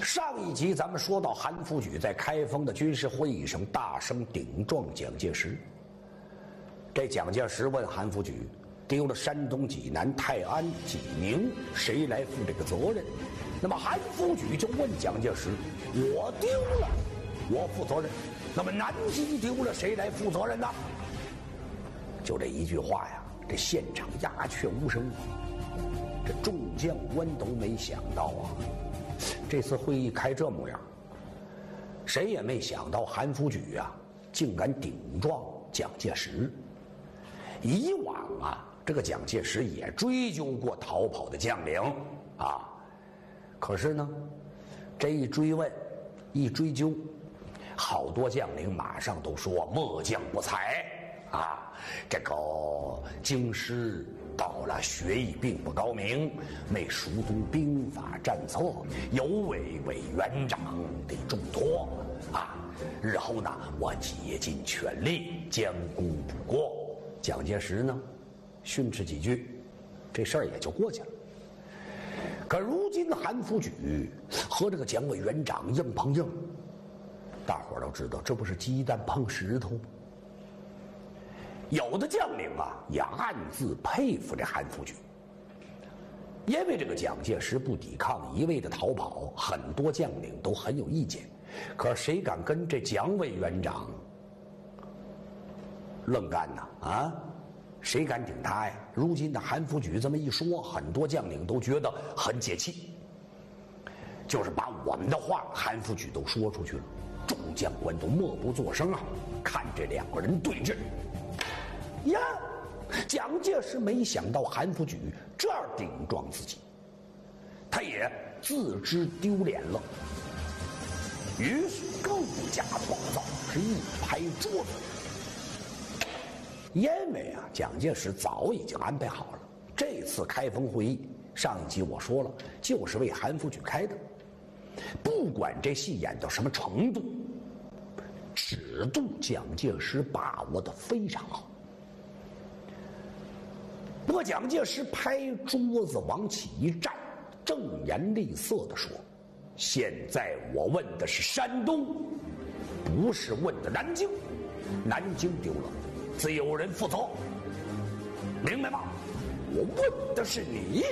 上一集咱们说到，韩复榘在开封的军事会议上大声顶撞蒋介石。这蒋介石问韩复榘，丢了山东济南、泰安、济宁，谁来负这个责任？那么韩复榘就问蒋介石，我丢了，我负责任。那么南京丢了，谁来负责任呢？就这一句话呀，这现场鸦雀无声。这众将官都没想到啊，这次会议开这模样，谁也没想到韩复榘啊，竟敢顶撞蒋介石。以往啊，这个蒋介石也追究过逃跑的将领啊，可是呢，这一追问，一追究，好多将领马上都说末将不才啊，这个京师到了学艺并不高明，没熟读兵法战策，有违委员长的重托啊。日后呢，我竭尽全力将功补过。蒋介石呢，训斥几句，这事儿也就过去了。可如今韩复榘和这个蒋委员长硬碰硬，大伙儿都知道，这不是鸡蛋碰石头吗？有的将领啊，也暗自佩服这韩复榘，因为这个蒋介石不抵抗，一味的逃跑，很多将领都很有意见。可谁敢跟这蒋委员长愣干呢？啊，谁敢顶他呀？如今的韩复榘这么一说，很多将领都觉得很解气，就是把我们的话，韩复榘都说出去了。众将官都默不作声啊，看这两个人对峙。呀，蒋介石没想到韩复榘这样顶撞自己，他也自知丢脸了，于是更加暴躁，是一拍桌子。因为啊，蒋介石早已经安排好了，这次开封会议，上一集我说了，就是为韩复榘开的。不管这戏演到什么程度，尺度蒋介石把握得非常好。不过蒋介石拍桌子往起一站，正言厉色地说，现在我问的是山东，不是问的南京。南京丢了，自有人负责，明白吗？我问的是你。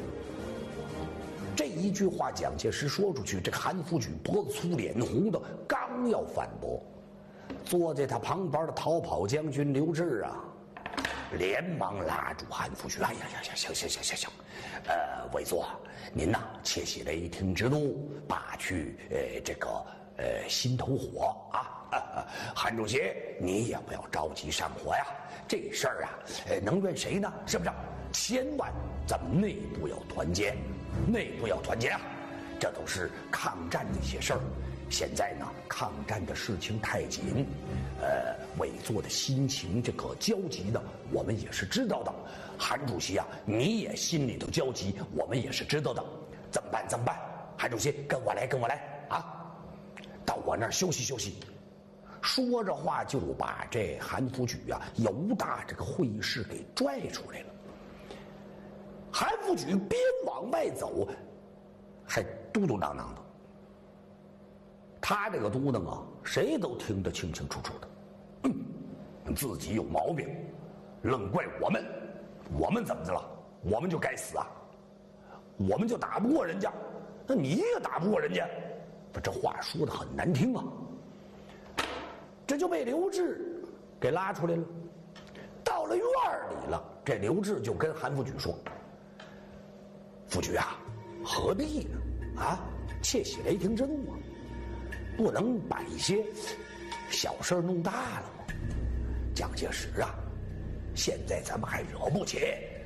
这一句话蒋介石说出去，这个韩复榘脖子粗脸红的，刚要反驳，坐在他旁边的逃跑将军刘峙啊，连忙拉住韩复榘，哎呀呀，行，委座，您呐切息雷霆之怒，罢去这个心头火啊，韩主席你也不要着急上火呀，这事儿啊能怨谁呢？是不是？千万咱们内部要团结，啊！这都是抗战的一些事儿。现在呢，抗战的事情太紧，委座的心情这个焦急呢，我们也是知道的。韩主席啊，你也心里头焦急，我们也是知道的。怎么办？韩主席，跟我来啊！到我那儿休息。说着话就把这韩复榘啊由打这个会议室给拽出来了。韩复榘边往外走，还嘟嘟囔囔的。他这个嘟囔啊，谁都听得清清楚楚的。自己有毛病，愣怪我们怎么的了？我们就该死啊？我们就打不过人家，那你也打不过人家。这话说得很难听啊。这就被刘峙给拉出来了。到了院里了，这刘峙就跟韩复榘说：“复榘啊，何必呢？啊，切息雷霆之怒啊，不能把一些小事弄大了吗？蒋介石啊，现在咱们还惹不起。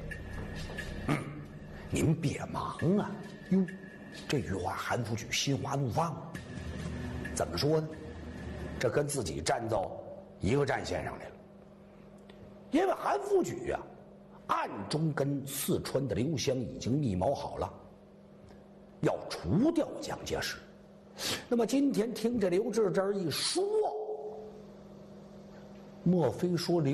您别忙啊。”哟，这句话韩复榘心花怒放，怎么说呢？这跟自己站到一个战线上来了。因为韩复榘啊，暗中跟四川的刘湘已经密谋好了，要除掉蒋介石。那么今天听着刘志这儿一说，莫非说刘